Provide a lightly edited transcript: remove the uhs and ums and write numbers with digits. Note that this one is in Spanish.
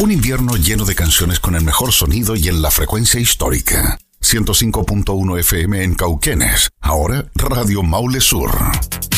Un invierno lleno de canciones con el mejor sonido y en la frecuencia histórica. 105.1 FM en Cauquenes. Ahora Radio Maule Sur.